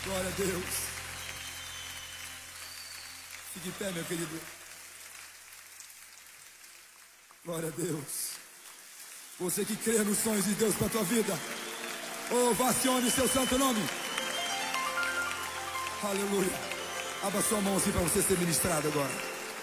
Glória a Deus. Fique em pé, meu querido. Glória a Deus. Você que crê nos sonhos de Deus para a tua vida, ovacione seu santo nome. Aleluia. Abra sua mão assim para você ser ministrado agora.